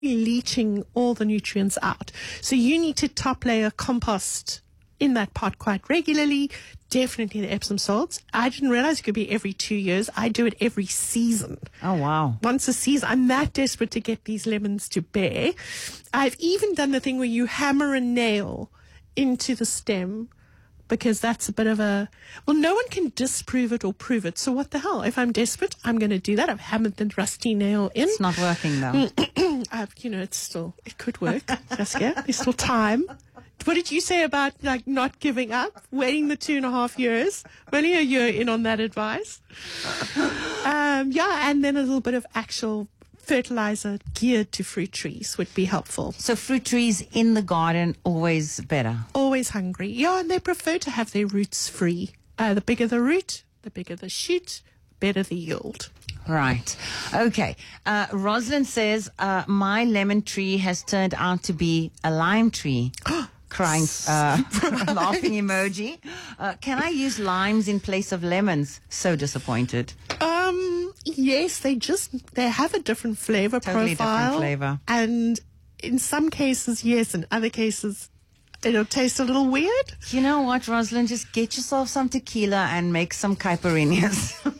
leaching all the nutrients out. So you need to top layer compost in that pot quite regularly. Definitely the Epsom salts. I didn't realize it could be every 2 years. I do it every season. Oh, wow. Once a season. I'm that desperate to get these lemons to bear. I've even done the thing where you hammer a nail into the stem, because that's a bit of a, well, no one can disprove it or prove it. So what the hell? If I'm desperate, I'm going to do that. I've hammered the rusty nail in. It's not working, though. It could work, Saskia. There's still time. What did you say about not giving up, waiting the 2.5 years? I'm only a year in on that advice. And then a little bit of actual fertilizer geared to fruit trees would be helpful. So fruit trees in the garden, always better. Always hungry. Yeah, and they prefer to have their roots free. The bigger the root, the bigger the shoot, the better the yield. Right. Okay. Rosalind says, my lemon tree has turned out to be a lime tree. Crying, laughing emoji. Can I use limes in place of lemons? So disappointed. Yes, they have a different flavor Totally profile. different flavor. And in some cases, yes. In other cases, it'll taste a little weird. You know what, Rosalind? Just get yourself some tequila and make some caipirinhas.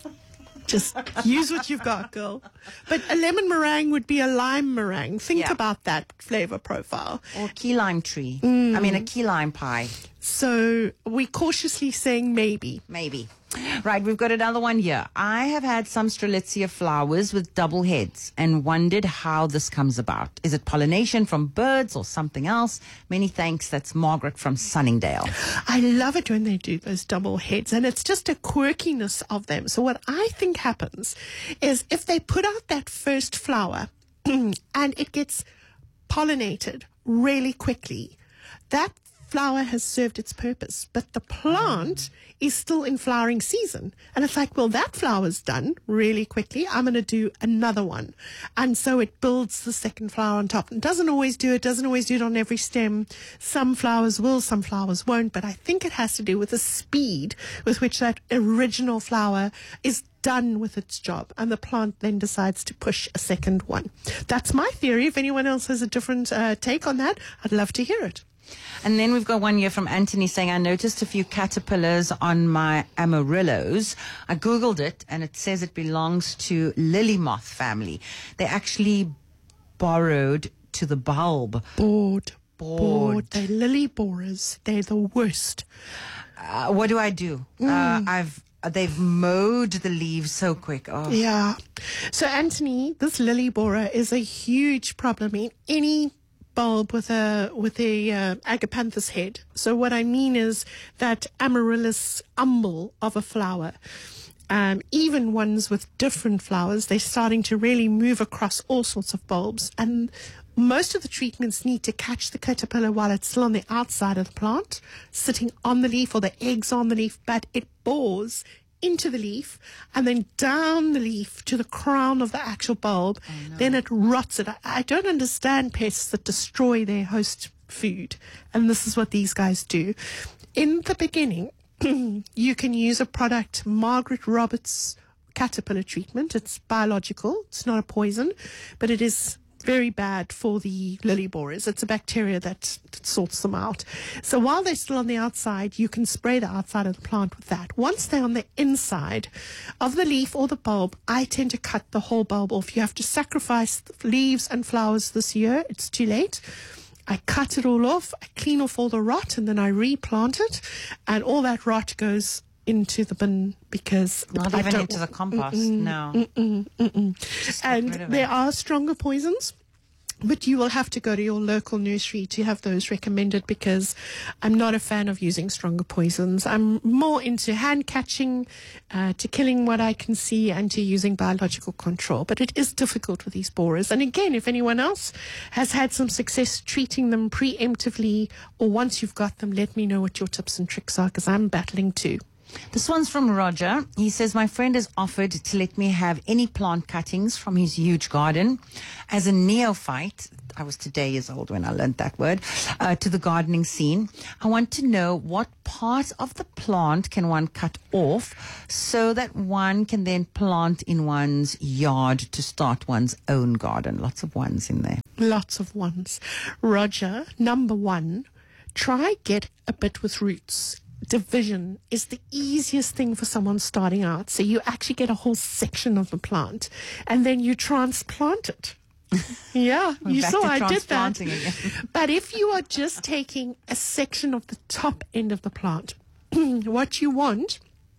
Just use what you've got, girl. But a lemon meringue would be a lime meringue. Think about that flavor profile. Or key lime tree. I mean, a key lime pie. So we're cautiously saying maybe. Maybe. Right, we've got another one here. I have had some Strelitzia flowers with double heads and wondered how this comes about. Is it pollination from birds or something else? Many thanks. That's Margaret from Sunningdale. I love it when they do those double heads, and it's just a quirkiness of them. So what I think happens is if they put out that first flower and it gets pollinated really quickly, that flower has served its purpose, but the plant is still in flowering season. And it's like, well, that flower's done really quickly. I'm going to do another one. And so it builds the second flower on top. It doesn't always do it on every stem. Some flowers will, some flowers won't. But I think it has to do with the speed with which that original flower is done with its job, and the plant then decides to push a second one. That's my theory. If anyone else has a different take on that, I'd love to hear it. And then we've got one here from Anthony saying, I noticed a few caterpillars on my amarillos. I Googled it, and it says it belongs to lily moth family. They actually borrowed to the bulb. Bored. They're lily borers. They're the worst. What do I do? They've mowed the leaves so quick. Oh. Yeah. So, Anthony, this lily borer is a huge problem in any bulb with a agapanthus head. So what I mean is that amaryllis umbel of a flower. Even ones with different flowers, they're starting to really move across all sorts of bulbs. And most of the treatments need to catch the caterpillar while it's still on the outside of the plant, sitting on the leaf, or the eggs on the leaf, but it bores into the leaf and then down the leaf to the crown of the actual bulb. Oh, no. Then it rots it. I don't understand pests that destroy their host food, and this is what these guys do. In the beginning, you can use a product, Margaret Roberts caterpillar treatment. It's biological. It's not a poison, but it is very bad for the lily borers. It's a bacteria that sorts them out. So while they're still on the outside, you can spray the outside of the plant with that. Once they're on the inside of the leaf or the bulb, I tend to cut the whole bulb off. You have to sacrifice leaves and flowers this year. It's too late. I cut it all off. I clean off all the rot, and then I replant it, and all that rot goes into the bin, because not even into the compost. No. And there are stronger poisons, but you will have to go to your local nursery to have those recommended, because I'm not a fan of using stronger poisons. I'm more into hand catching, to killing what I can see, and to using biological control. But it is difficult with these borers. And again, if anyone else has had some success treating them preemptively, or once you've got them, let me know what your tips and tricks are, because I'm battling too. This one's from Roger. He says, my friend has offered to let me have any plant cuttings from his huge garden. As a neophyte, I was today years old when I learned that word, to the gardening scene. I want to know what part of the plant can one cut off so that one can then plant in one's yard to start one's own garden. Lots of ones in there. Lots of ones. Roger, number one, try get a bit with roots. Division is the easiest thing for someone starting out. So you actually get a whole section of the plant and then you transplant it. Yeah, you saw I did that. But if you are just taking a section of the top end of the plant, what you want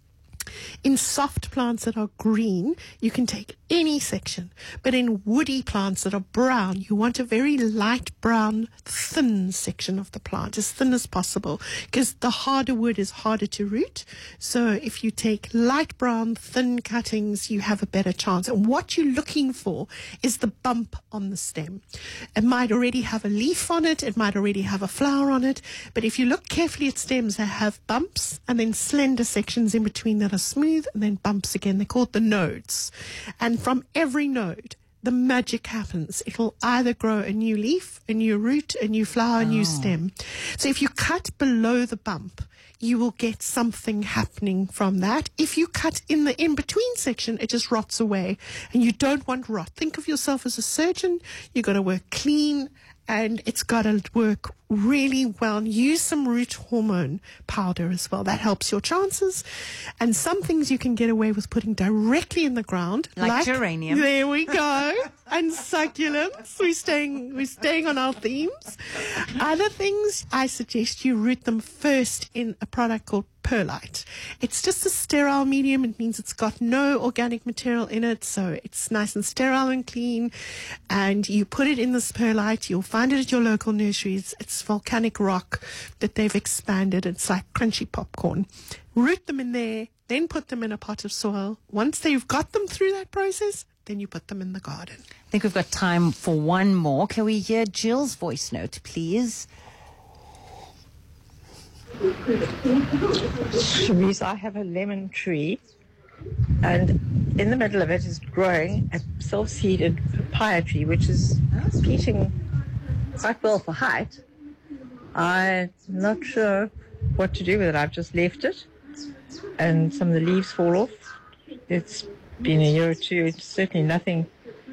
in soft plants that are green, you can take any section. But in woody plants that are brown, you want a very light brown, thin section of the plant, as thin as possible, because the harder wood is harder to root. So if you take light brown, thin cuttings, you have a better chance. And what you're looking for is the bump on the stem. It might already have a leaf on it. It might already have a flower on it. But if you look carefully at stems, they have bumps and then slender sections in between that are smooth and then bumps again. They're called the nodes. And from every node, the magic happens. It will either grow a new leaf, a new root, a new flower, a new stem. So if you cut below the bump, you will get something happening from that. If you cut in the in-between section, it just rots away. And you don't want rot. Think of yourself as a surgeon. You've got to work clean and it's got to work really well. And use some root hormone powder as well. That helps your chances. And some things you can get away with putting directly in the ground. Like geranium. There we go. And succulents. We're staying on our themes. Other things, I suggest you root them first in a product called perlite. It's just a sterile medium. It means it's got no organic material in it, so it's nice and sterile and clean. And you put it in this perlite. You'll find it at your local nurseries. It's volcanic rock that they've expanded. It's like crunchy popcorn. Root them in there, then put them in a pot of soil. Once they've got them through that process, then you put them in the garden. I think we've got time for one more. Can we hear Jill's voice note, please? Sharice, I have a lemon tree, and in the middle of it is growing a self-seeded papaya tree, which is competing quite well for height. I'm not sure what to do with it. I've just left it, and some of the leaves fall off. It's been a year or two. It's certainly nothing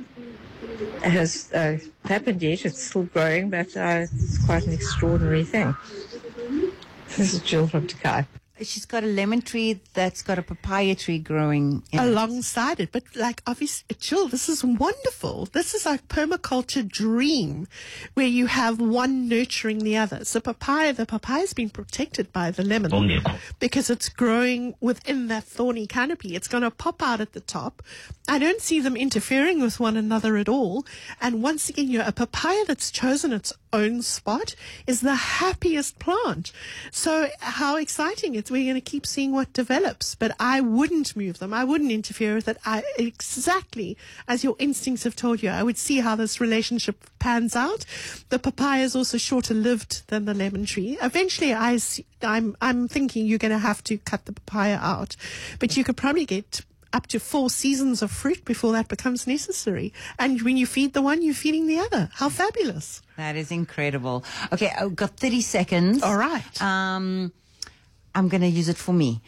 has happened yet. It's still growing, but it's quite an extraordinary thing. This is Jill from Takai. She's got a lemon tree that's got a papaya tree growing in alongside it. But like, obviously, Jill, this is wonderful. This is like permaculture dream where you have one nurturing the other. So the papaya's been protected by the lemon because it's growing within that thorny canopy. It's going to pop out at the top. I don't see them interfering with one another at all. And once again, a papaya that's chosen its own spot is the happiest plant. So how exciting. We're going to keep seeing what develops, but I wouldn't move them. I wouldn't interfere with it. Exactly as your instincts have told you, I would see how this relationship pans out. The papaya is also shorter lived than the lemon tree. Eventually, I'm thinking you're going to have to cut the papaya out, but you could probably get up to 4 seasons of fruit before that becomes necessary. And when you feed the one, you're feeding the other. How fabulous. That is incredible. Okay, I've got 30 seconds. All right. I'm going to use it for me.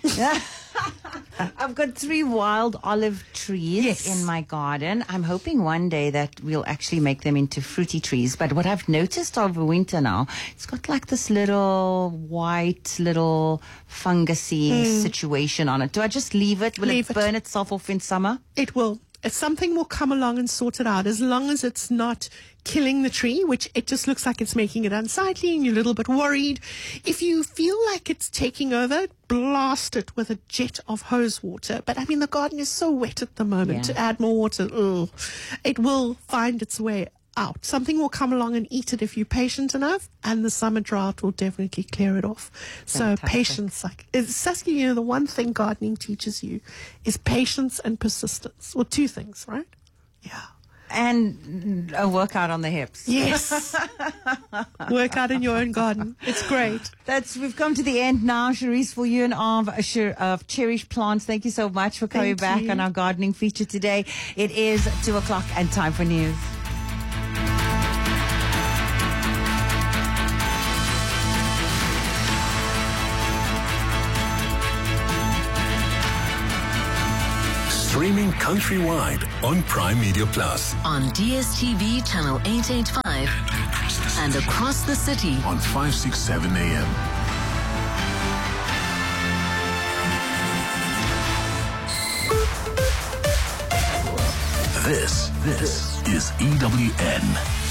I've got 3 wild olive trees in my garden. I'm hoping one day that we'll actually make them into fruity trees. But what I've noticed over winter now, it's got like this little white, little fungusy situation on it. Do I just leave it? Will it burn itself off in summer? It will. Something will come along and sort it out, as long as it's not killing the tree, which it just looks like it's making it unsightly and you're a little bit worried. If you feel like it's taking over, blast it with a jet of hose water. But I mean, the garden is so wet at the moment. To add more water, it will find its way out. Something will come along and eat it if you're patient enough, and the summer drought will definitely clear it off. So patience, Saskia, the one thing gardening teaches you is patience and persistence. Well, 2 things, right? Yeah. And a workout on the hips. Yes. Work out in your own garden. It's great. We've come to the end now, Cherise, for you and of Cherish Plants. Thank you so much for coming back on our gardening feature today. It is 2:00 and time for news. Streaming countrywide on Prime Media Plus. On DSTV channel 885 and across the city On 567 AM. This is EWN.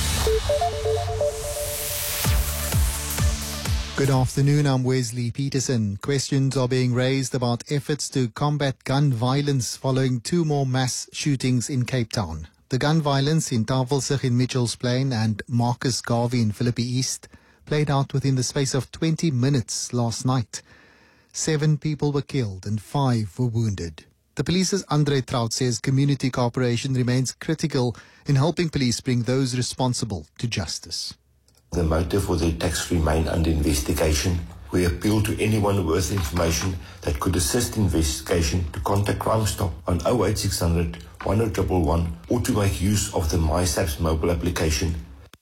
Good afternoon, I'm Wesley Peterson. Questions are being raised about efforts to combat gun violence following 2 more mass shootings in Cape Town. The gun violence in Tafelsig in Mitchells Plain and Marcus Garvey in Philippi East played out within the space of 20 minutes last night. 7 people were killed and 5 were wounded. The police's Andre Trout says community cooperation remains critical in helping police bring those responsible to justice. The motive for the attacks remain under investigation. We appeal to anyone with information that could assist investigation to contact Crime Stop on 08600 10111 or to make use of the MySAPS mobile application.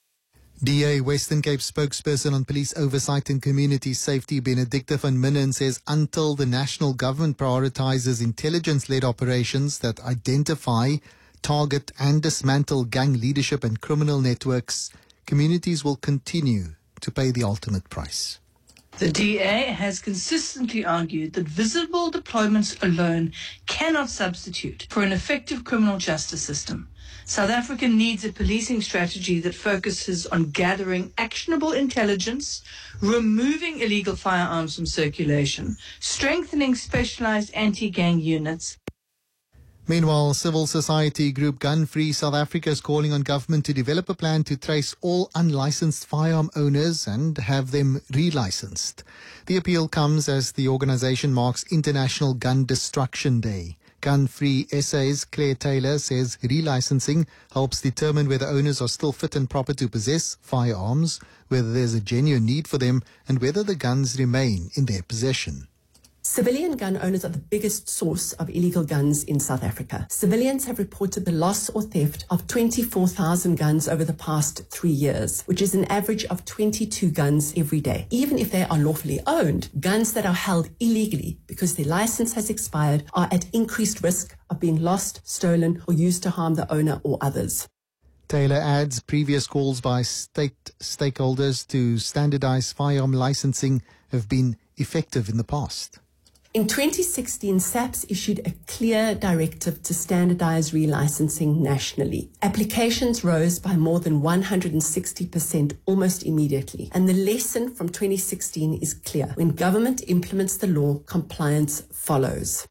DA Western Cape spokesperson on police oversight and community safety Benedicta van Minnen says until the national government prioritizes intelligence-led operations that identify, target and dismantle gang leadership and criminal networks, communities will continue to pay the ultimate price. The DA has consistently argued that visible deployments alone cannot substitute for an effective criminal justice system. South Africa needs a policing strategy that focuses on gathering actionable intelligence, removing illegal firearms from circulation, strengthening specialized anti-gang units. Meanwhile, civil society group Gun Free South Africa is calling on government to develop a plan to trace all unlicensed firearm owners and have them relicensed. The appeal comes as the organization marks International Gun Destruction Day. Gun Free SA's Claire Taylor says relicensing helps determine whether owners are still fit and proper to possess firearms, whether there's a genuine need for them, and whether the guns remain in their possession. Civilian gun owners are the biggest source of illegal guns in South Africa. Civilians have reported the loss or theft of 24,000 guns over the past 3 years, which is an average of 22 guns every day. Even if they are lawfully owned, guns that are held illegally because their license has expired are at increased risk of being lost, stolen, or used to harm the owner or others. Taylor adds previous calls by state stakeholders to standardize firearm licensing have been effective in the past. In 2016, SAPS issued a clear directive to standardize relicensing nationally. Applications rose by more than 160% almost immediately. And the lesson from 2016 is clear. When government implements the law, compliance follows.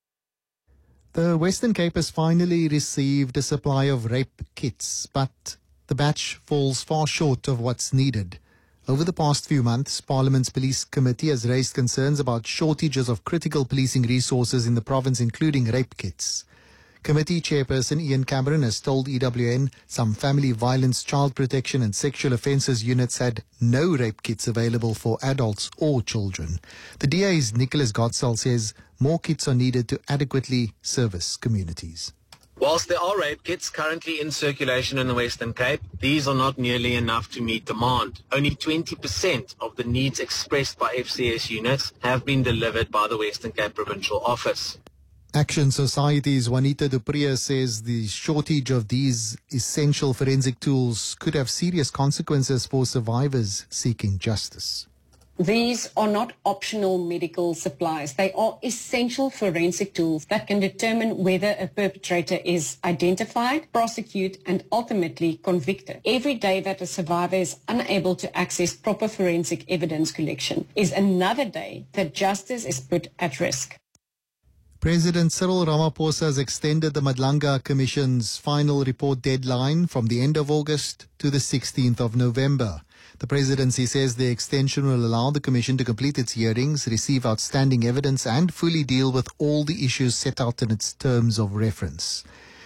The Western Cape has finally received a supply of rape kits, but the batch falls far short of what's needed. Over the past few months, Parliament's Police Committee has raised concerns about shortages of critical policing resources in the province, including rape kits. Committee Chairperson Ian Cameron has told EWN some family violence, child protection and sexual offences units had no rape kits available for adults or children. The DA's Nicholas Gottsal says more kits are needed to adequately service communities. Whilst there are rape kits currently in circulation in the Western Cape, these are not nearly enough to meet demand. Only 20% of the needs expressed by FCS units have been delivered by the Western Cape Provincial Office. Action Society's Juanita Dupree says the shortage of these essential forensic tools could have serious consequences for survivors seeking justice. These are not optional medical supplies. They are essential forensic tools that can determine whether a perpetrator is identified, prosecuted, and ultimately convicted. Every day that a survivor is unable to access proper forensic evidence collection is another day that justice is put at risk. President Cyril Ramaphosa has extended the Madlanga Commission's final report deadline from the end of August to the 16th of November. The presidency says the extension will allow the Commission to complete its hearings, receive outstanding evidence and fully deal with all the issues set out in its terms of reference.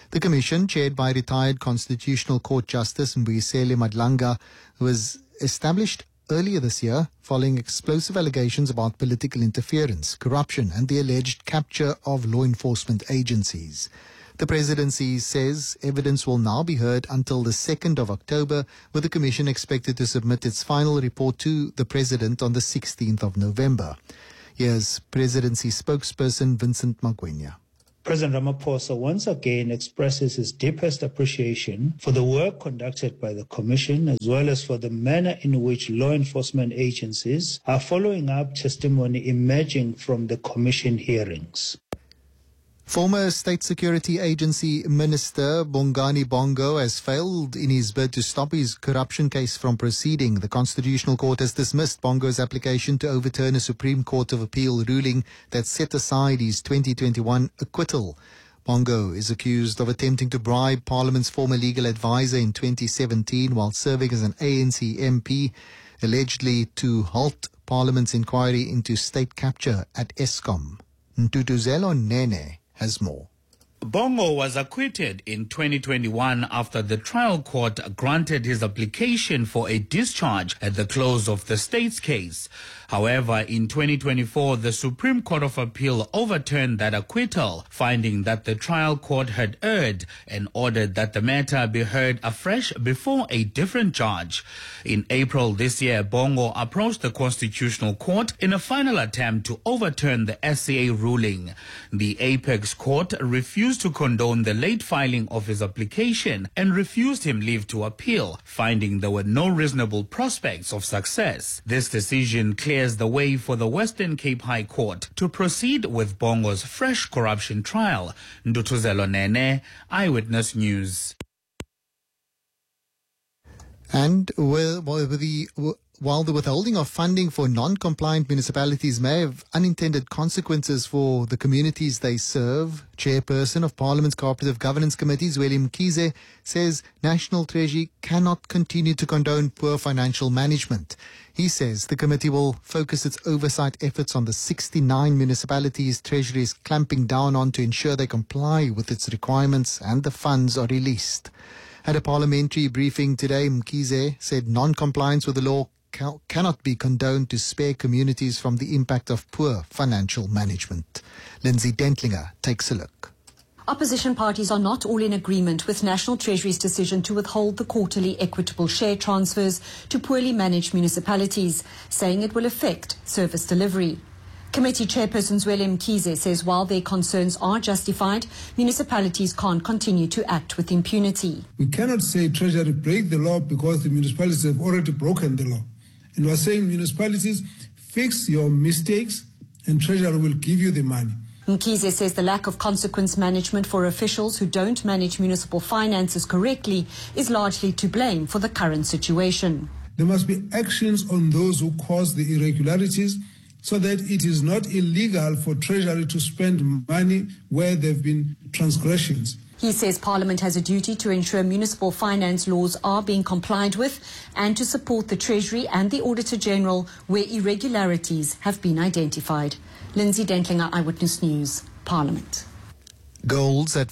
The commission, chaired by retired Constitutional Court Justice Mbuyiseli Madlanga, was established earlier this year following explosive allegations about political interference, corruption and the alleged capture of law enforcement agencies. The presidency says evidence will now be heard until the 2nd of October, with the commission expected to submit its final report to the president on the 16th of November. Here's presidency spokesperson Vincent Magwenya. President Ramaphosa once again expresses his deepest appreciation for the work conducted by the Commission, as well as for the manner in which law enforcement agencies are following up testimony emerging from the Commission hearings. Former State Security Agency Minister Bongani Bongo has failed in his bid to stop his corruption case from proceeding. The Constitutional Court has dismissed Bongo's application to overturn a Supreme Court of Appeal ruling that set aside his 2021 acquittal. Bongo is accused of attempting to bribe Parliament's former legal advisor in 2017 while serving as an ANC MP, allegedly to halt Parliament's inquiry into state capture at Eskom. Ntutuzelo Nene has more. Bongo was acquitted in 2021 after the trial court granted his application for a discharge at the close of the state's case. However, in 2024, the Supreme Court of Appeal overturned that acquittal, finding that the trial court had erred and ordered that the matter be heard afresh before a different judge. In April this year, Bongo approached the Constitutional Court in a final attempt to overturn the SCA ruling. The Apex Court refused to condone the late filing of his application and refused him leave to appeal, finding there were no reasonable prospects of success. This decision clears the way for the Western Cape High Court to proceed with Bongo's fresh corruption trial. Ndutuzelo Nene, Eyewitness News. And while the withholding of funding for non-compliant municipalities may have unintended consequences for the communities they serve, Chairperson of Parliament's Cooperative Governance Committee, Zweli Mkhize, says National Treasury cannot continue to condone poor financial management. He says the committee will focus its oversight efforts on the 69 municipalities Treasury is clamping down on to ensure they comply with its requirements and the funds are released. At a parliamentary briefing today, Mkhize said non-compliance with the law cannot be condoned to spare communities from the impact of poor financial management. Lindsay Dentlinger takes a look. Opposition parties are not all in agreement with National Treasury's decision to withhold the quarterly equitable share transfers to poorly managed municipalities, saying it will affect service delivery. Committee Chairperson Zweli Mkhize says while their concerns are justified, municipalities can't continue to act with impunity. We cannot say Treasury break the law because the municipalities have already broken the law. And we are saying municipalities, fix your mistakes and Treasury will give you the money. Mkhize says the lack of consequence management for officials who don't manage municipal finances correctly is largely to blame for the current situation. There must be actions on those who cause the irregularities so that it is not illegal for Treasury to spend money where there have been transgressions. He says Parliament has a duty to ensure municipal finance laws are being complied with and to support the Treasury and the Auditor General where irregularities have been identified. Lindsay Dentlinger, Eyewitness News, Parliament. Gold's at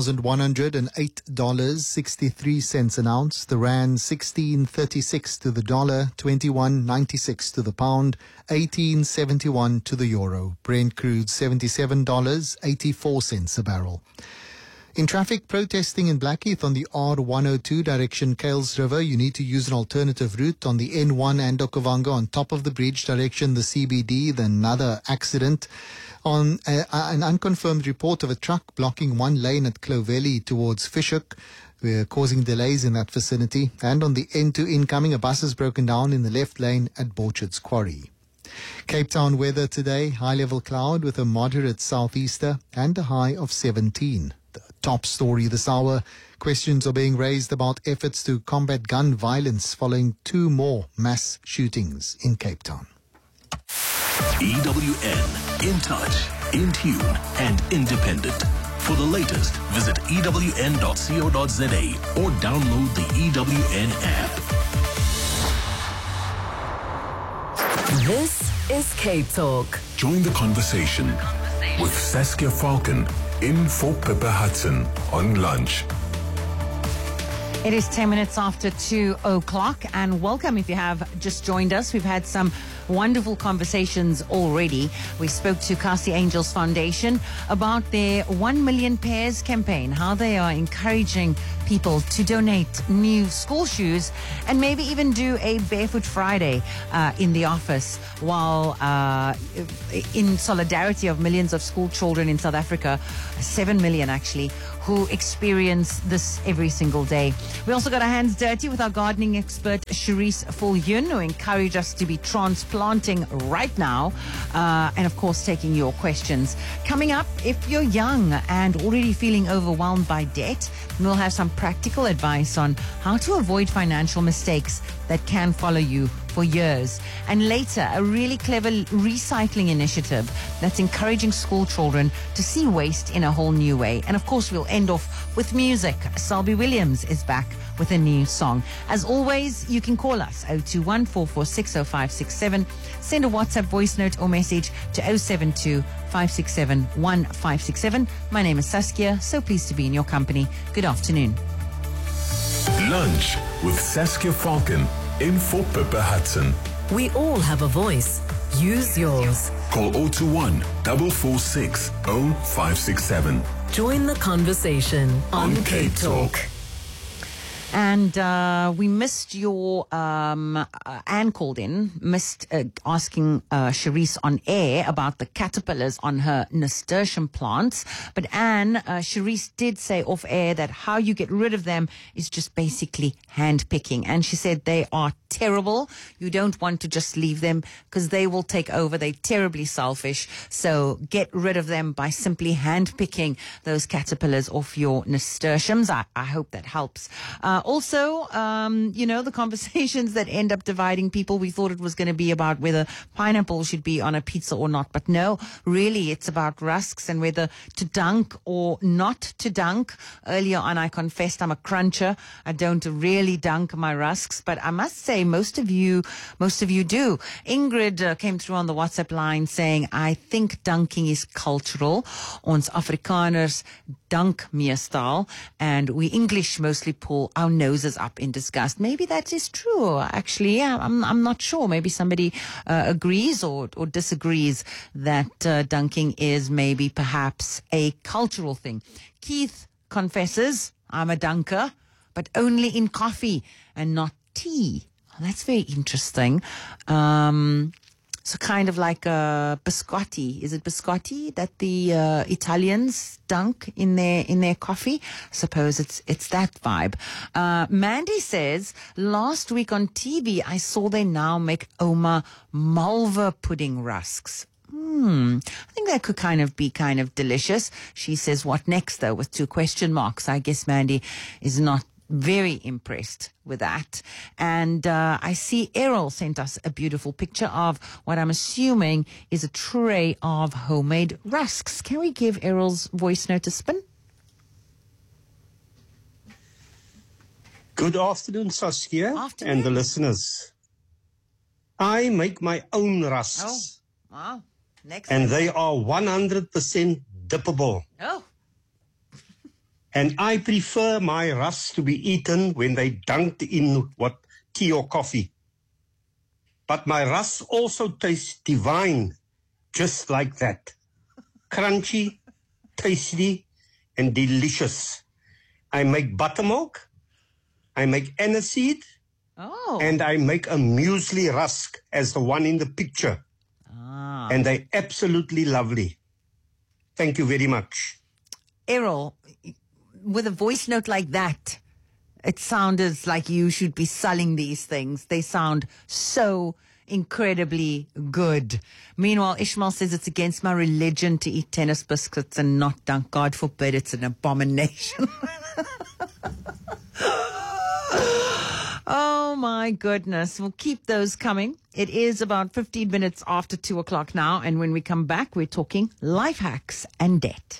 $4,108.63 an ounce. The rand 16.36 to the dollar, 21.96 to the pound, 18.71 to the euro. Brent crude $77.84 a barrel. In traffic, protesting in Blackheath on the R102 direction Kales River, you need to use an alternative route on the N1 and Okavango on top of the bridge direction the CBD. Then another accident on an unconfirmed report of a truck blocking one lane at Clovelly towards Fishhook, causing delays in that vicinity. And on the N2 incoming, a bus has broken down in the left lane at Borchard's Quarry. Cape Town weather today, high-level cloud with a moderate southeaster and a high of 17. The top story this hour, questions are being raised about efforts to combat gun violence following 2 more mass shootings in Cape Town. EWN, in touch, in tune and independent. For the latest, visit ewn.co.za or download the EWN app. This is Cape Talk. Join the conversation with Saskia Falcon in for Pippa Hudson on Lunch. It is 10 minutes after 2 o'clock, and welcome if you have just joined us. We've had some wonderful conversations already. We spoke to Kasi Angels Foundation about their 1 Million Pairs campaign, how they are encouraging people to donate new school shoes and maybe even do a Barefoot Friday in the office while in solidarity of millions of school children in South Africa, 7 million actually, who experience this every single day. We also got our hands dirty with our gardening expert, Cherise Fulyoun, who encouraged us to be transplanting right now. And of course, taking your questions. Coming up, if you're young and already feeling overwhelmed by debt, we'll have some practical advice on how to avoid financial mistakes that can follow you for years. And later, a really clever recycling initiative that's encouraging school children to see waste in a whole new way. And of course, we'll end off with music. Selby Williams is back with a new song. As always, you can call us 021 446 0567. Send a WhatsApp voice note or message to 072 567 1567. My name is Saskia, so pleased to be in your company. Good afternoon. Lunch with Saskia Falcon in for Pippa Hudson. We all have a voice. Use yours. Call 021 446 0567. Join the conversation on Cape Talk. And we missed your, Anne called in, asking Cherise on air about the caterpillars on her nasturtium plants. But Anne, Cherise did say off air that how you get rid of them is just basically hand picking. And she said they are terrible. You don't want to just leave them because they will take over. They're terribly selfish. So get rid of them by simply hand picking those caterpillars off your nasturtiums. I hope that helps. Also, the conversations that end up dividing people. We thought it was going to be about whether pineapple should be on a pizza or not. But no, really, it's about rusks and whether to dunk or not to dunk. Earlier on, I confessed I'm a cruncher. I don't really dunk my rusks. But I must say, most of you do. Ingrid came through on the WhatsApp line saying, I think dunking is cultural. Ons Afrikaners dunk meestal, and we English mostly pull our noses up in disgust. Maybe that is true. Actually, I'm not sure. Maybe somebody agrees or disagrees that dunking is maybe perhaps a cultural thing. Keith confesses, I'm a dunker, but only in coffee and not tea. Oh, that's very interesting. So kind of like a biscotti. Is it biscotti that the Italians dunk in their coffee? I suppose it's that vibe. Mandy says, last week on TV, I saw they now make Oma Malva pudding rusks. I think that could be kind of delicious. She says, what next though, with 2 question marks. I guess Mandy is not very impressed with that. And I see Errol sent us a beautiful picture of what I'm assuming is a tray of homemade rusks. Can we give Errol's voice note a spin? Good afternoon, Saskia, and the listeners. I make my own rusks. Oh, wow. Next. And they are 100% dippable. Oh. And I prefer my rusks to be eaten when they dunked in tea or coffee. But my rusks also taste divine, just like that. Crunchy, tasty, and delicious. I make buttermilk, I make aniseed, and I make a muesli rusk as the one in the picture. And they're absolutely lovely. Thank you very much. Errol, with a voice note like that, it sounded like you should be selling these things. They sound so incredibly good. Meanwhile, Ishmael says it's against my religion to eat tennis biscuits and not dunk. God forbid, it's an abomination. Oh my goodness. We'll keep those coming. It is about 15 minutes after 2 o'clock now. And when we come back, we're talking life hacks and debt.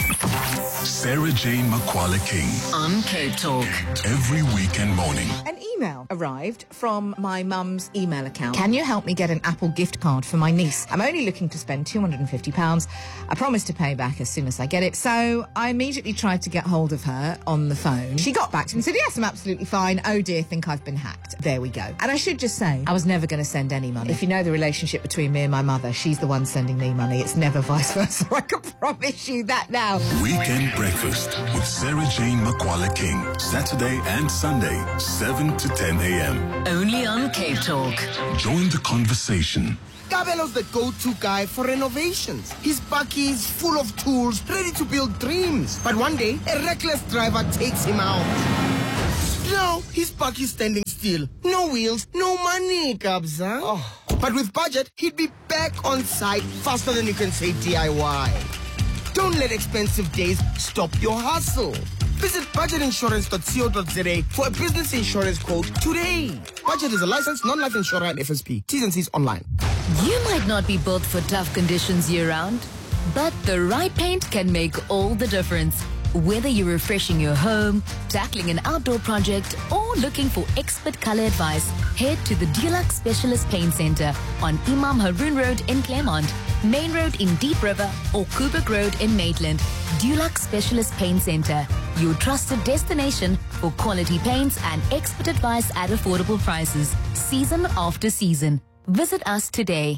Sarah Jane Makwala King on Cape Talk every weekend morning. An email arrived from my mum's email account. Can you help me get an Apple gift card for my niece? I'm only looking to spend £250. I promise to pay back as soon as I get it. So I immediately tried to get hold of her on the phone. She got back to me and said, yes, I'm absolutely fine. Oh dear, think I've been hacked. There we go. And I should just say, I was never going to send any money. If you know the relationship between me and my mother, she's the one sending me money. It's never vice versa. I can promise you that now. Weekend Breakfast with Sarah Jane Makwala King. Saturday and Sunday, 7 to 10 a.m. Only on Cape Talk. Join the conversation. Gabelo's the go-to guy for renovations. His bakkie is full of tools, ready to build dreams. But one day, a reckless driver takes him out. Now, his bakkie standing still. No wheels, no money, Gabza. Oh. But with budget, he'd be back on site faster than you can say DIY. Don't let expensive days stop your hustle. Visit budgetinsurance.co.za for a business insurance quote today. Budget is a licensed non-life insurer at FSP. T's and C's online. You might not be built for tough conditions year-round, but the right paint can make all the difference. Whether you're refreshing your home, tackling an outdoor project, or looking for expert color advice, head to the Dulux Specialist Paint Center on Imam Haroon Road in Claremont, Main Road in Deep River, or Kubrick Road in Maitland. Dulux Specialist Paint Center, your trusted destination for quality paints and expert advice at affordable prices, season after season. Visit us today.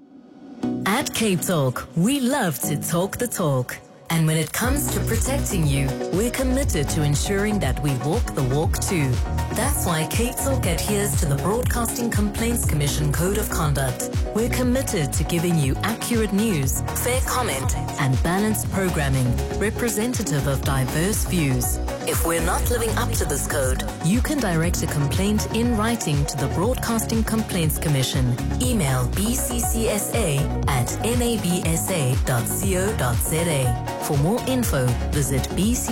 At Cape Talk, we love to talk the talk. And when it comes to protecting you, we're committed to ensuring that we walk the walk too. That's why Cape Talk adheres to the Broadcasting Complaints Commission Code of Conduct. We're committed to giving you accurate news, fair comment, and balanced programming, representative of diverse views. If we're not living up to this code, you can direct a complaint in writing to the Broadcasting Complaints Commission. Email bccsa@nabsa.co.za. For more info, visit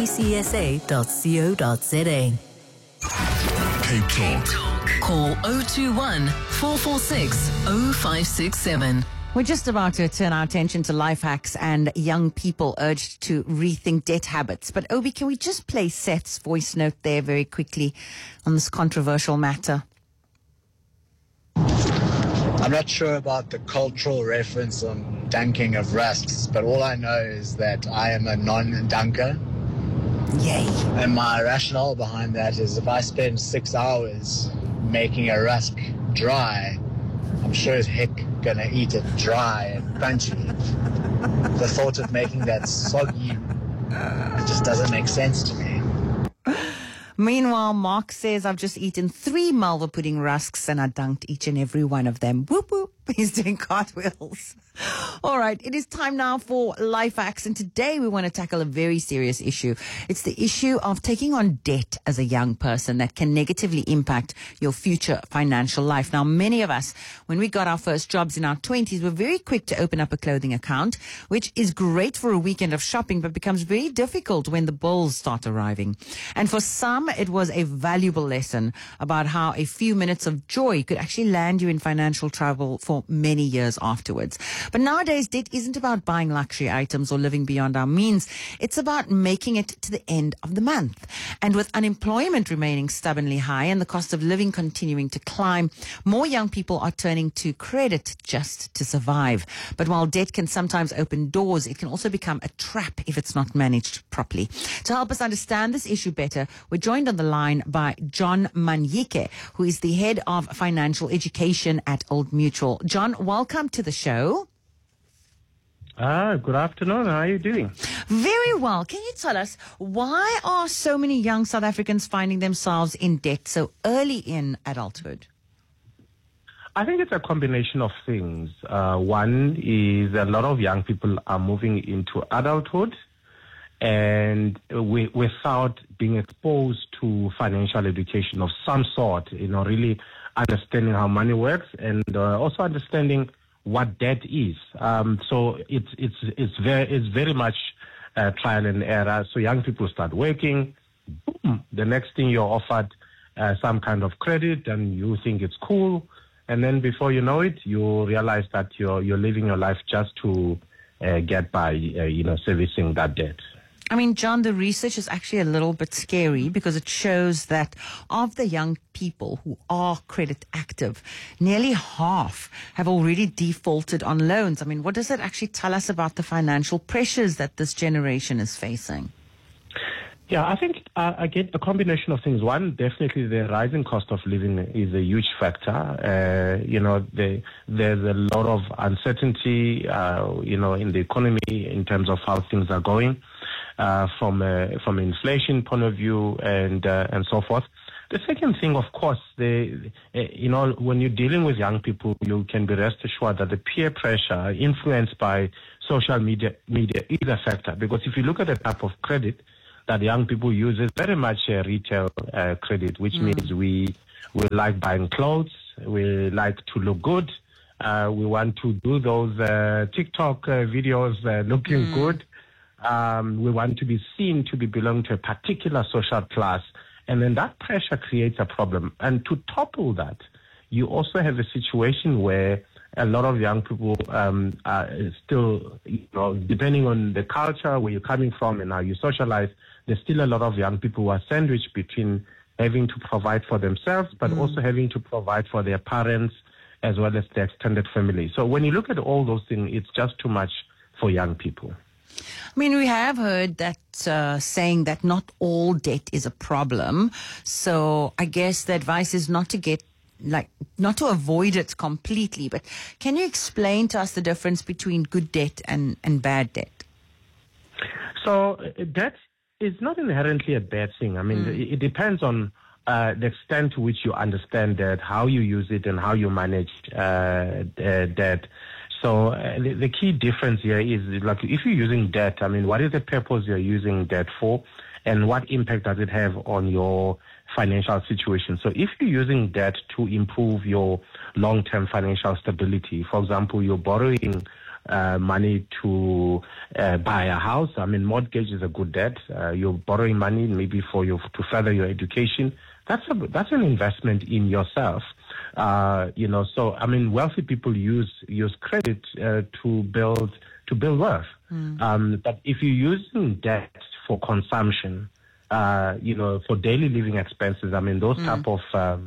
bccsa.co.za. Cape Talk. Call 021 446 0567. We're just about to turn our attention to life hacks and young people urged to rethink debt habits. But Obi, can we just play Seth's voice note there very quickly on this controversial matter? I'm not sure about the cultural reference on dunking of rusks, but all I know is that I am a non-dunker. Yay. And my rationale behind that is if I spend 6 hours making a rusk dry, I'm sure as heck gonna eat it dry and crunchy. The thought of making that soggy, it just doesn't make sense to me. Meanwhile, Mark says, I've just eaten 3 malva pudding rusks and I dunked each and every one of them. Whoop whoop. He's doing cartwheels. All right, it is time now for Life Hacks, and today we want to tackle a very serious issue. It's the issue of taking on debt as a young person that can negatively impact your future financial life. Now, many of us, when we got our first jobs in our 20s, were very quick to open up a clothing account, which is great for a weekend of shopping, but becomes very difficult when the bills start arriving. And for some, it was a valuable lesson about how a few minutes of joy could actually land you in financial trouble for many years afterwards. But nowadays, debt isn't about buying luxury items or living beyond our means. It's about making it to the end of the month. And with unemployment remaining stubbornly high and the cost of living continuing to climb, more young people are turning to credit just to survive. But while debt can sometimes open doors, it can also become a trap if it's not managed properly. To help us understand this issue better, we're joined on the line by John Manyike, who is the head of financial education at Old Mutual. John, welcome to the show. Good afternoon. How are you doing? Very well. Can you tell us, why are so many young South Africans finding themselves in debt so early in adulthood? I think it's a combination of things. One is a lot of young people are moving into adulthood and without being exposed to financial education of some sort, really understanding how money works and also understanding what debt is. So it's very much trial and error. So young people start working, boom, the next thing you're offered some kind of credit and you think it's cool. And then before you know it, you realize that you're living your life just to get by, servicing that debt. I mean, John, the research is actually a little bit scary because it shows that of the young people who are credit active, nearly half have already defaulted on loans. I mean, what does that actually tell us about the financial pressures that this generation is facing? Yeah, I think, again, a combination of things. One, definitely the rising cost of living is a huge factor. There's a lot of uncertainty, in the economy in terms of how things are going, from an inflation point of view and so forth. The second thing, of course, when you're dealing with young people, you can be rest assured that the peer pressure influenced by social media is a factor. Because if you look at the type of credit that young people use, is very much a retail credit, which means we like buying clothes, we like to look good, we want to do those TikTok videos looking good, we want to be seen to be belong to a particular social class, and then that pressure creates a problem. And to topple that, you also have a situation where a lot of young people are still, depending on the culture, where you're coming from and how you socialize, there's still a lot of young people who are sandwiched between having to provide for themselves, but also having to provide for their parents as well as their extended family. So when you look at all those things, it's just too much for young people. I mean, we have heard that saying that not all debt is a problem. So I guess the advice is not to avoid it completely. But can you explain to us the difference between good debt and bad debt? So debt is not inherently a bad thing. I mean, it depends on the extent to which you understand debt, how you use it, and how you manage debt. So the key difference here is, like, if you're using debt, I mean, what is the purpose you're using debt for, and what impact does it have on your financial situation? So if you're using debt to improve your long-term financial stability, for example, you're borrowing money to buy a house. I mean, mortgage is a good debt. You're borrowing money maybe to further your education. That's an investment in yourself. So I mean, wealthy people use credit to build wealth. But if you're using debt for consumption, for daily living expenses, I mean, those type of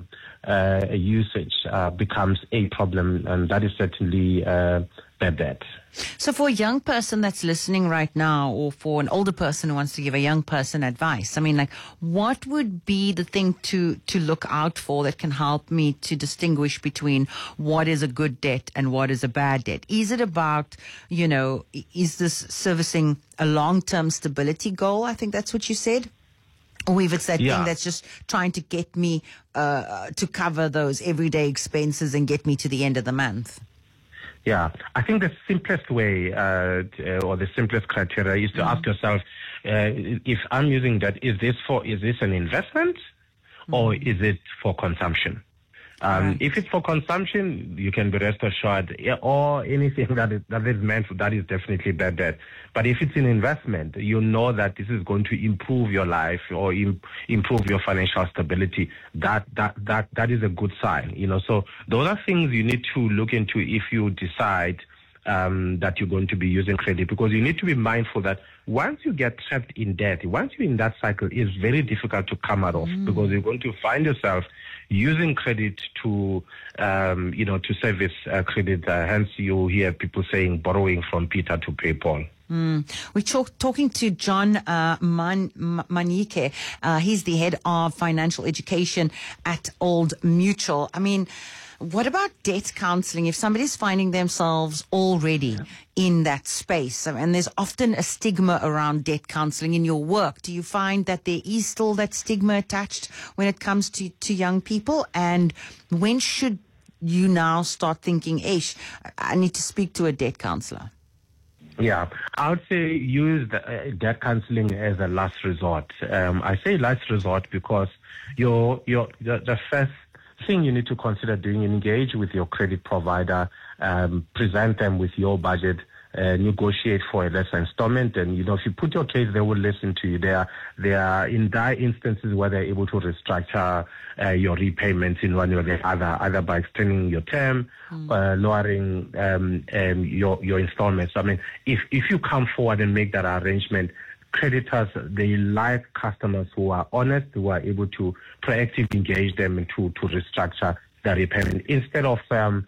usage becomes a problem, and that is certainly bad debt. So for a young person that's listening right now, or for an older person who wants to give a young person advice, I mean, like, what would be the thing to look out for that can help me to distinguish between what is a good debt and what is a bad debt? Is it about, is this servicing a long-term stability goal? I think that's what you said. Or if it's that thing that's just trying to get me to cover those everyday expenses and get me to the end of the month. Yeah, I think the simplest way or the simplest criteria is to ask yourself, if I'm using that, is this an investment or is it for consumption? If it's for consumption, you can be rest assured, or anything that is meant for that is definitely bad debt. But if it's an investment, you know that this is going to improve your life or improve your financial stability. That is a good sign. So those are things you need to look into if you decide that you're going to be using credit, because you need to be mindful that once you get trapped in debt, once you're in that cycle, it's very difficult to come out of, because you're going to find yourself using credit to service credit. Hence, you hear people saying borrowing from Peter to pay Paul. We're talking to John Manike. He's the head of financial education at Old Mutual. I mean, what about debt counseling? If somebody's finding themselves already in that space, and there's often a stigma around debt counseling in your work, do you find that there is still that stigma attached when it comes to young people? And when should you now start thinking, I need to speak to a debt counselor? Yeah, I would say use debt counseling as a last resort. I say last resort because the first thing you need to consider doing, engage with your credit provider, present them with your budget, negotiate for a lesser installment, and if you put your case, they will listen to you. There are in dire instances where they're able to restructure your repayments in one way or the other, either by extending your term, lowering your installments. I mean, if you come forward and make that arrangement, creditors, they like customers who are honest, who are able to proactively engage them and to restructure the repayment instead of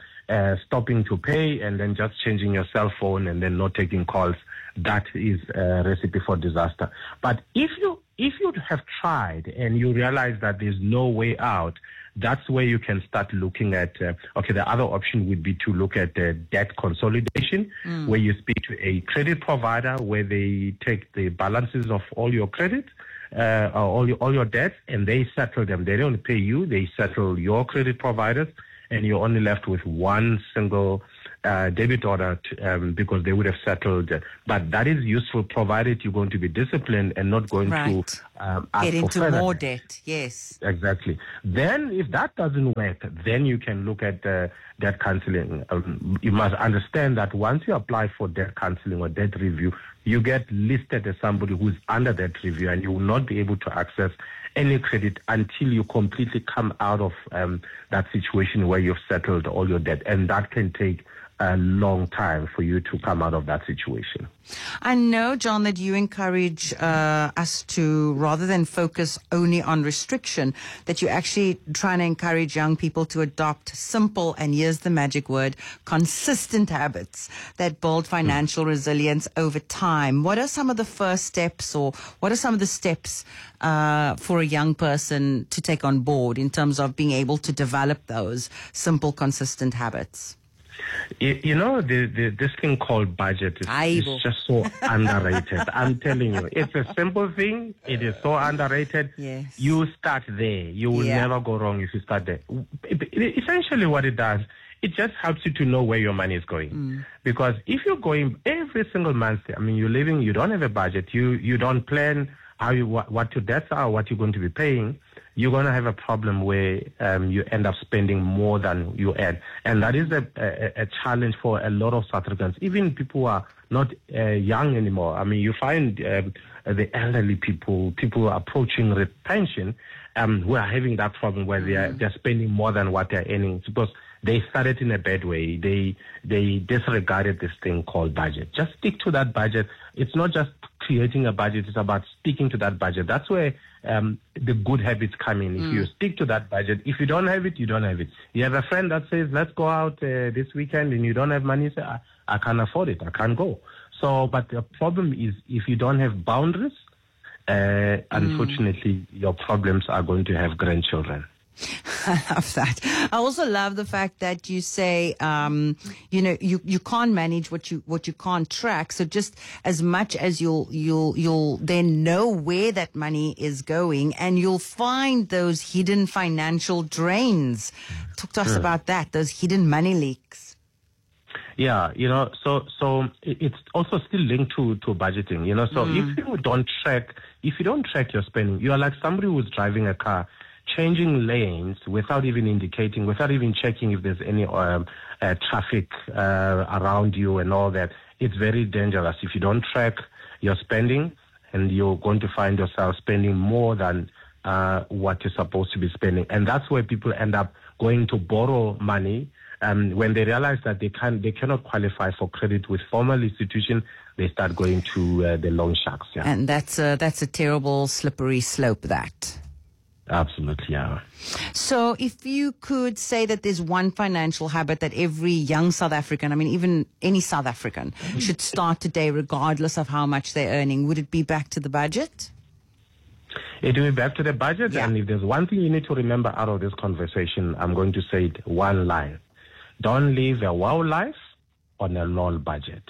stopping to pay and then just changing your cell phone and then not taking calls. That is a recipe for disaster. But if you have tried and you realize that there's no way out, that's where you can start looking at, the other option would be to look at debt consolidation, where you speak to a credit provider, where they take the balances of all your credit, all your debts, and they settle them. They don't pay you, they settle your credit providers, and you're only left with one single debit order because they would have settled. But that is useful provided you're going to be disciplined and not going to ask get into for more debt. debt. Yes. Exactly. Then if that doesn't work, then you can look at debt counseling. You must understand that once you apply for debt counseling or debt review, you get listed as somebody who's under debt review, and you will not be able to access any credit until you completely come out of that situation where you've settled all your debt. And that can take a long time for you to come out of that situation. I know, John, that you encourage us to, rather than focus only on restriction, that you're actually trying to encourage young people to adopt simple, and here's the magic word, consistent habits that build financial resilience over time. What are some of the first steps, or what are some of the steps for a young person to take on board in terms of being able to develop those simple, consistent habits? You know, this thing called budget is just so underrated. I'm telling you, it's a simple thing. It is so underrated. Yes. You start there. You will never go wrong if you start there. Essentially what it does, it just helps you to know where your money is going. Because if you're going every single month, I mean, you don't have a budget. You don't plan what your debts are, what you're going to be paying. You're going to have a problem where you end up spending more than you earn. And that is a challenge for a lot of South Africans, even people who are not young anymore. I mean, you find the elderly people approaching pension who are having that problem where they're spending more than what they're earning because they started in a bad way. They disregarded this thing called budget. Just stick to that budget. It's not just creating a budget, it's about sticking to that budget. That's where the good habits come in. If you stick to that budget, if you don't have it, you don't have it. You have a friend that says, let's go out this weekend, and you don't have money, you say, I can't afford it, I can't go. So, but the problem is if you don't have boundaries, unfortunately, your problems are going to have grandchildren. I love that. I also love the fact that you say, you can't manage what you can't track. So just as much as you'll then know where that money is going, and you'll find those hidden financial drains. Talk to us about that, those hidden money leaks. Yeah, so it's also still linked to budgeting, so if you don't track your spending, you are like somebody who's driving a car, changing lanes without even indicating, without even checking if there's any traffic around you and all that. It's very dangerous. If you don't track your spending, and you're going to find yourself spending more than what you're supposed to be spending. And that's where people end up going to borrow money. When they realize that they cannot qualify for credit with formal institutions, they start going to the loan sharks. Yeah. And that's a terrible slippery slope, that. Absolutely, yeah. So if you could say that there's one financial habit that every young South African, I mean, even any South African, should start today, regardless of how much they're earning, would it be back to the budget? It will be back to the budget. Yeah. And if there's one thing you need to remember out of this conversation, I'm going to say it one line. Don't live a wow life on a lol budget.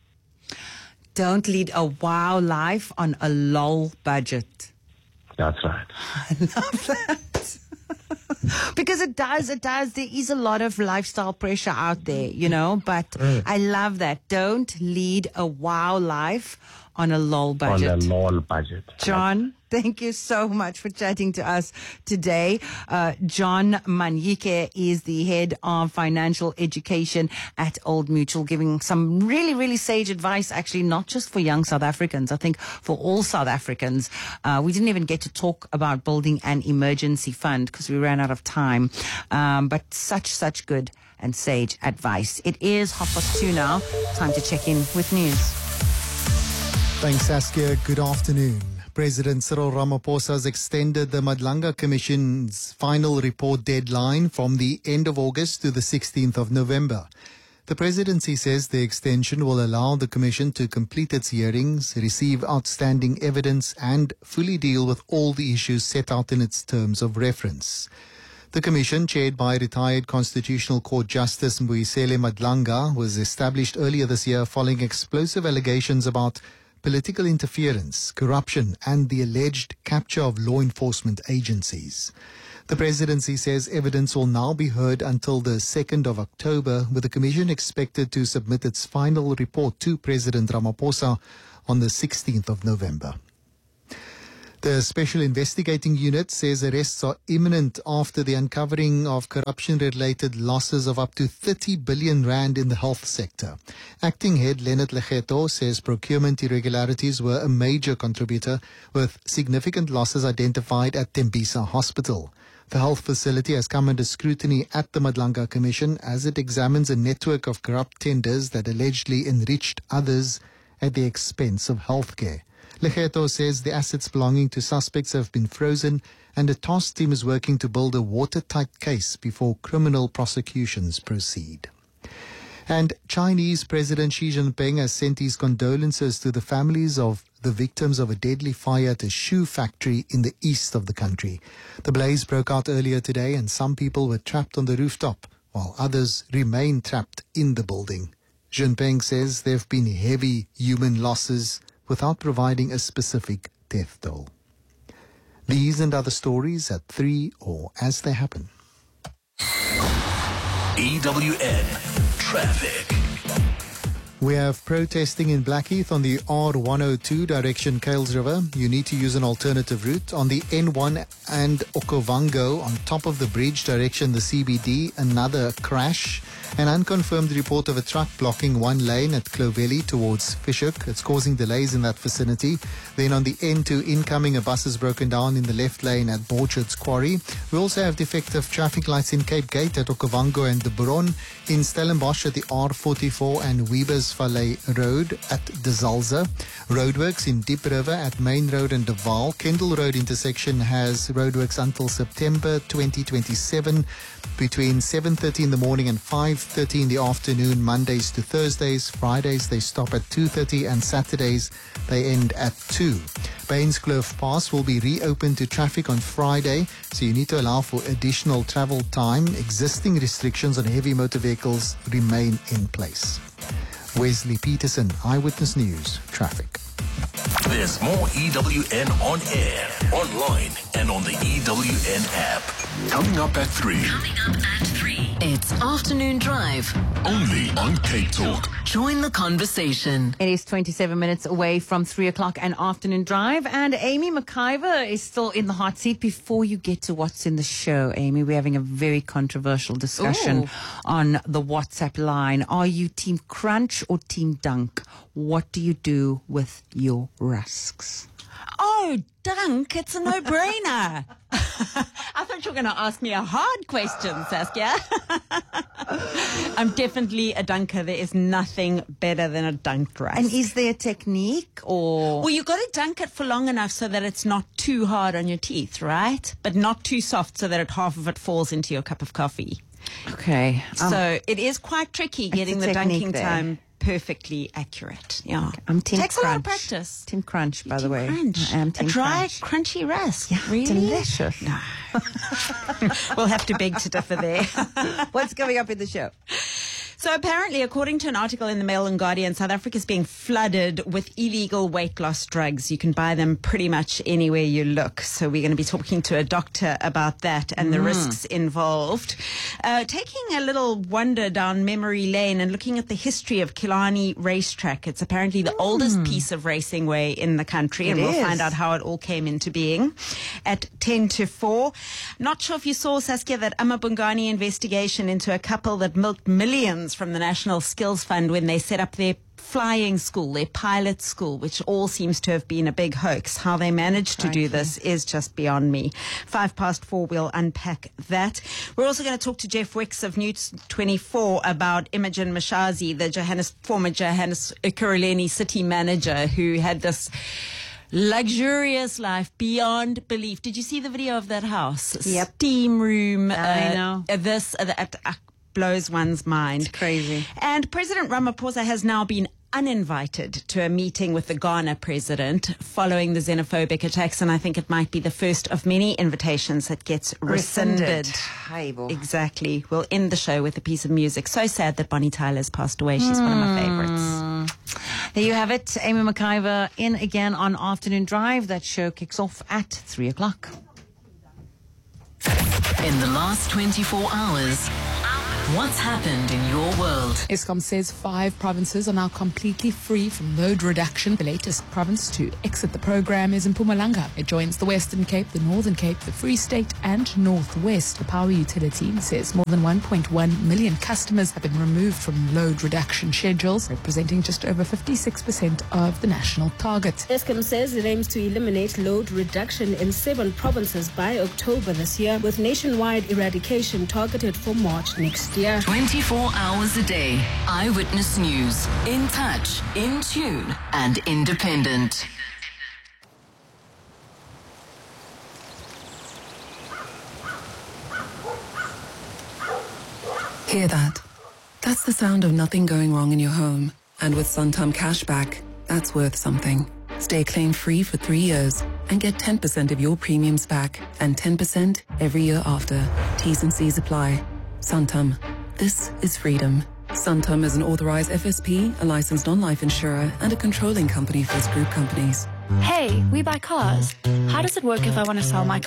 Don't lead a wow life on a lol budget. That's right. I love that. Because it does. There is a lot of lifestyle pressure out there, but I love that. Don't lead a wow life on a lol budget. On a lol budget. John, thank you so much for chatting to us today. John Manyike is the head of financial education at Old Mutual, giving some really, really sage advice, actually, not just for young South Africans, I think for all South Africans. We didn't even get to talk about building an emergency fund because we ran out of time. But such good and sage advice. It is 2:30 now. Time to check in with news. Thanks, Saskia. Good afternoon. President Cyril Ramaphosa has extended the Madlanga Commission's final report deadline from the end of August to the 16th of November. The presidency says the extension will allow the Commission to complete its hearings, receive outstanding evidence, and fully deal with all the issues set out in its terms of reference. The Commission, chaired by retired Constitutional Court Justice Mbuyisele Madlanga, was established earlier this year following explosive allegations about political interference, corruption, and the alleged capture of law enforcement agencies. The presidency says evidence will now be heard until the 2nd of October, with the Commission expected to submit its final report to President Ramaphosa on the 16th of November. The Special Investigating Unit says arrests are imminent after the uncovering of corruption-related losses of up to 30 billion rand in the health sector. Acting Head Leonard Legeto says procurement irregularities were a major contributor, with significant losses identified at Tembisa Hospital. The health facility has come under scrutiny at the Madlanga Commission as it examines a network of corrupt tenders that allegedly enriched others at the expense of healthcare. Legeto says the assets belonging to suspects have been frozen and a task team is working to build a watertight case before criminal prosecutions proceed. And Chinese President Xi Jinping has sent his condolences to the families of the victims of a deadly fire at a shoe factory in the east of the country. The blaze broke out earlier today and some people were trapped on the rooftop, while others remain trapped in the building. Jinping says there have been heavy human losses without providing a specific death toll. These and other stories at 3 or as they happen. EWN Traffic. We have protesting in Blackheath on the R102 direction Kales River. You need to use an alternative route. On the N1 and Okavango on top of the bridge direction the CBD, another crash. An unconfirmed report of a truck blocking one lane at Clovelly towards Fishhook. It's causing delays in that vicinity. Then on the N2 incoming, a bus is broken down in the left lane at Borchard's Quarry. We also have defective traffic lights in Cape Gate at Okavango and De Bron, in Stellenbosch at the R44 and Weber's Valley Road at De Zalze. Roadworks in Diep River at Main Road and De Waal. Kendall Road intersection has roadworks until September 2027 between 7:30 in the morning and 5:30 in the afternoon, Mondays to Thursdays. Fridays they stop at 2:30 and Saturdays they end at 2. Bainscliffe Pass will be reopened to traffic on Friday, so you need to allow for additional travel time. Existing restrictions on heavy motor vehicles remain in place. Wesley Peterson, Eyewitness News, Traffic. There's more EWN on air, online, and on the EWN app. Coming up at 3. It's Afternoon Drive. Only on Cape Talk. Join the conversation. It is 27 minutes away from 3 o'clock and Afternoon Drive. And Amy McIver is still in the hot seat. Before you get to what's in the show, Amy, we're having a very controversial discussion on the WhatsApp line. Are you Team Crunch or Team Dunk? What do you do with your rusks? Oh, Dunk, it's a no-brainer. I thought you were going to ask me a hard question, Saskia. I'm definitely a dunker. There is nothing better than a dunked rice. And is there a technique or? Well, you've got to dunk it for long enough so that it's not too hard on your teeth, right? But not too soft so that half of it falls into your cup of coffee. Okay. So it is quite tricky getting the dunking time perfectly accurate. Yeah. I'm Team Takes Crunch. a lot of practice. Team Crunch, by the way. Crunch. I am Team a dry, Crunch. crunchy rusk. Yeah, really? delicious. No. We'll have to beg to differ there. What's coming up in the show? So apparently, according to an article in the Mail and Guardian, South Africa is being flooded with illegal weight loss drugs. You can buy them pretty much anywhere you look. So we're going to be talking to a doctor about that and the risks involved. Taking a little wander down memory lane and looking at the history of Killarney Racetrack. It's apparently the oldest piece of racing way in the country. And we'll find out how it all came into being at 10 to 4. Not sure if you saw, Saskia, that Amabungani investigation into a couple that milked millions from the National Skills Fund when they set up their flying school, their pilot school, which all seems to have been a big hoax. How they managed to do this is just beyond me. 4:05, we'll unpack that. We're also going to talk to Jeff Wicks of News 24 about Imogen Mashazi, the former Johannes Ekurhuleni city manager who had this luxurious life beyond belief. Did you see the video of that house? Yep. Steam room. I know. That blows one's mind. It's crazy. And President Ramaphosa has now been uninvited to a meeting with the Ghana president following the xenophobic attacks, and I think it might be the first of many invitations that gets rescinded. Exactly. We'll end the show with a piece of music. So sad that Bonnie Tyler's passed away. She's one of my favorites. There you have it. Amy McIver in again on Afternoon Drive. That show kicks off at 3 o'clock. In the last 24 hours, what's happened in your world? Eskom says 5 provinces are now completely free from load reduction. The latest province to exit the program is Mpumalanga. It joins the Western Cape, the Northern Cape, the Free State and Northwest. The power utility says more than 1.1 million customers have been removed from load reduction schedules, representing just over 56% of the national target. Eskom says it aims to eliminate load reduction in 7 provinces by October this year, with nationwide eradication targeted for March next year. 24 hours a day. Eyewitness News. In touch, in tune, and independent. Hear that? That's the sound of nothing going wrong in your home. And with Santam Cashback, that's worth something. Stay claim-free for 3 years and get 10% of your premiums back and 10% every year after. T's and C's apply. Santam. This is freedom. Santam is an authorized FSP, a licensed non-life insurer, and a controlling company for its group companies. Hey, we buy cars. How does it work if I want to sell my